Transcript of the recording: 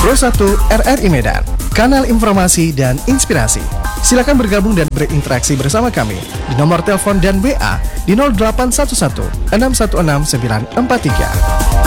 Pro 1 RRI Medan, kanal informasi dan inspirasi. Silakan bergabung dan berinteraksi bersama kami di nomor telepon dan WA di 0811 616 943.